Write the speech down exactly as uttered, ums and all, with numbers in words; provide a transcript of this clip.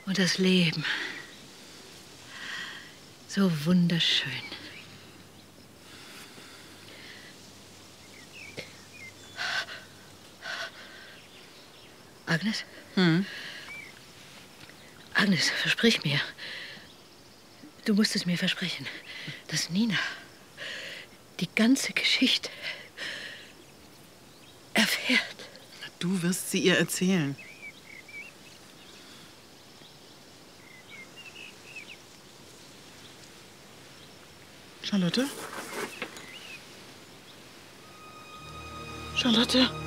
Und das Leben. So wunderschön. Agnes? Hm? Agnes, versprich mir. Du musst es mir versprechen, dass Nina die ganze Geschichte erfährt. Du wirst sie ihr erzählen. Charlotte? Charlotte?